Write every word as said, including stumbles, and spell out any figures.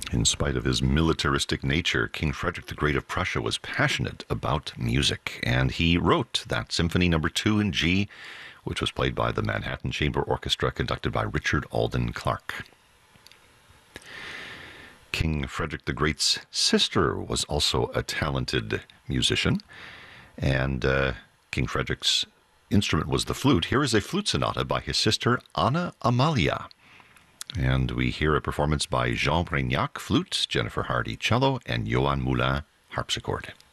In spite of his militaristic nature, King Frederick the Great of Prussia was passionate about music, and he wrote that Symphony Number Two in G, which was played by the Manhattan Chamber Orchestra, conducted by Richard Alden Clark. King Frederick the Great's sister was also a talented musician, and uh, King Frederick's instrument was the flute. Here is a flute sonata by his sister Anna Amalia. And we hear a performance by Jean Brignac, flute, Jennifer Hardy, cello, and Johan Moulin, harpsichord.